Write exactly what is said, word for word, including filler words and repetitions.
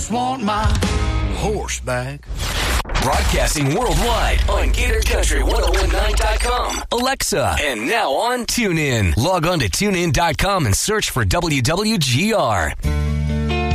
Want my horseback. Broadcasting worldwide on Gator Country ten nineteen dot com, Alexa, and now on TuneIn. Log on to tune in dot com and search for W W G R.